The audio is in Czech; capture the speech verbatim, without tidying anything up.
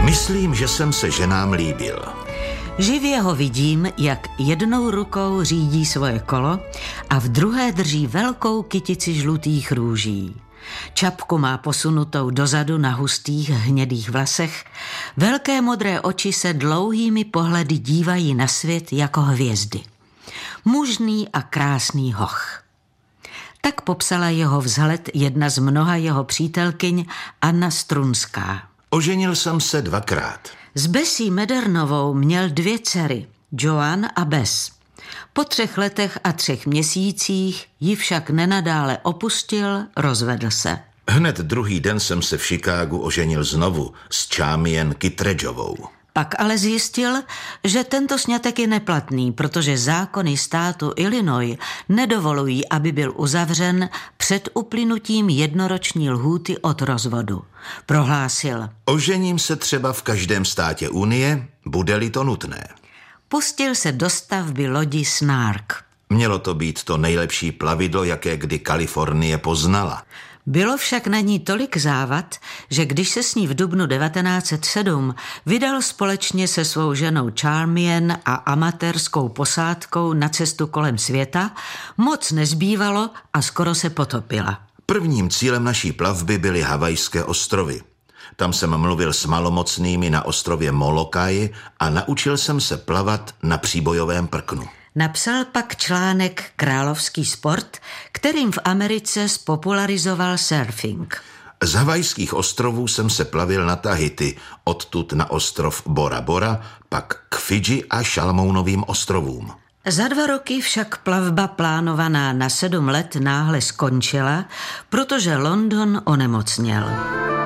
Myslím, že jsem se ženám líbil. Živě ho vidím, jak jednou rukou řídí svoje kolo a v druhé drží velkou kytici žlutých růží. Čapku má posunutou dozadu na hustých hnědých vlasech, velké modré oči se dlouhými pohledy dívají na svět jako hvězdy. Mužný a krásný hoch. Tak popsala jeho vzhled jedna z mnoha jeho přítelkyň Anna Strunská. Oženil jsem se dvakrát. S Bessie Medernovou měl dvě dcery, Joan a Bess. Po třech letech a třech měsících ji však nenadále opustil, rozvedl se. Hned druhý den jsem se v Chicagu oženil znovu s Charmian Kittredgeovou. Pak ale zjistil, že tento sňatek je neplatný, protože zákony státu Illinois nedovolují, aby byl uzavřen před uplynutím jednoroční lhůty od rozvodu. Prohlásil: Ožením se třeba v každém státě Unie, bude-li to nutné. Pustil se do stavby lodi Snark. Mělo to být to nejlepší plavidlo, jaké kdy Kalifornie poznala. Bylo však na ní tolik závad, že když se s ní v dubnu devatenáct set sedm vydal společně se svou ženou Charmian a amatérskou posádkou na cestu kolem světa, moc nezbývalo a skoro se potopila. Prvním cílem naší plavby byly Havajské ostrovy. Tam jsem mluvil s malomocnými na ostrově Molokai a naučil jsem se plavat na příbojovém prknu. Napsal pak článek Královský sport, kterým v Americe spopularizoval surfing. Z Havajských ostrovů jsem se plavil na Tahiti, odtud na ostrov Bora Bora, pak k Fidži a Šalmounovým ostrovům. Za dva roky však plavba plánovaná na sedm let náhle skončila, protože London onemocněl.